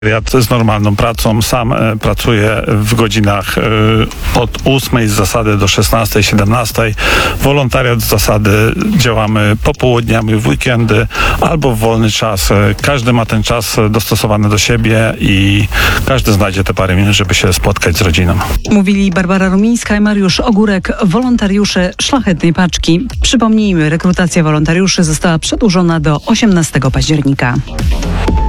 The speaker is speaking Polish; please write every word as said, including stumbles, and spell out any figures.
Z normalną pracą. Sam e, pracuję w godzinach e, od ósmej z zasady do szesnastej, siedemnastej. Wolontariat z zasady działamy popołudniami, w weekendy albo w wolny czas. E, każdy ma ten czas dostosowany do siebie i każdy znajdzie te parę minut, żeby się spotkać z rodziną. Mówili Barbara Rumińska i Mariusz Ogórek, wolontariusze Szlachetnej Paczki. Przypomnijmy, rekrutacja wolontariuszy została przedłużona do osiemnastego października.